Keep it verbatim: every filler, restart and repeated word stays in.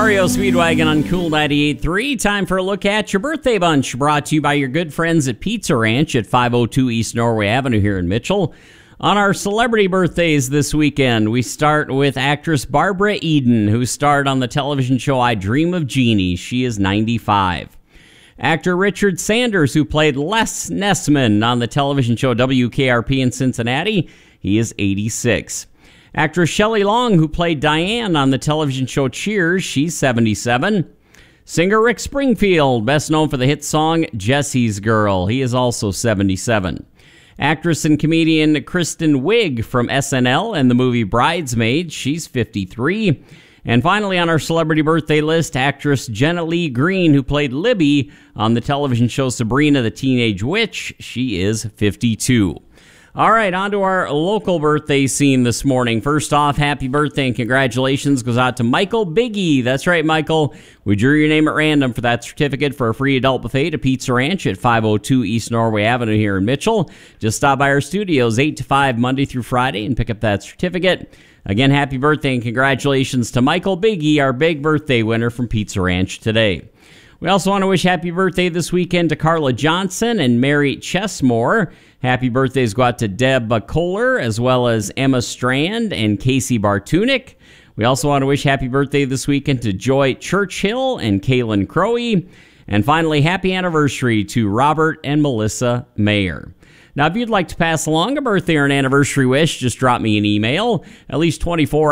R E O Speedwagon on Cool ninety-eight point three. Time for a look at your birthday bunch, brought to you by your good friends at Pizza Ranch at five oh two East Norway Avenue here in Mitchell. On our celebrity birthdays this weekend, we start with actress Barbara Eden, who starred on the television show I Dream of Jeannie. She is ninety-five. Actor Richard Sanders, who played Les Nessman on the television show W K R P in Cincinnati, he is eighty-six. Actress Shelley Long, who played Diane on the television show Cheers, she's seventy-seven. Singer Rick Springfield, best known for the hit song Jesse's Girl, he is also seventy-seven. Actress and comedian Kristen Wiig from S N L and the movie Bridesmaids, she's fifty-three. And finally on our celebrity birthday list, actress Jenna Lee Green, who played Libby on the television show Sabrina the Teenage Witch, she is fifty-two. All right, on to our local birthday scene this morning. First off, happy birthday and congratulations goes out to Michael Biggie. That's right, Michael. We drew your name at random for that certificate for a free adult buffet to Pizza Ranch at five oh two East Norway Avenue here in Mitchell. Just stop by our studios eight to five Monday through Friday and pick up that certificate. Again, happy birthday and congratulations to Michael Biggie, our big birthday winner from Pizza Ranch today. We also want to wish happy birthday this weekend to Carla Johnson and Mary Chesmore. Happy birthdays go out to Deb Kohler, as well as Emma Strand and Casey Bartunik. We also want to wish happy birthday this weekend to Joy Churchill and Kaylin Crowe. And finally, happy anniversary to Robert and Melissa Mayer. Now, if you'd like to pass along a birthday or an anniversary wish, just drop me an email. At least twenty-four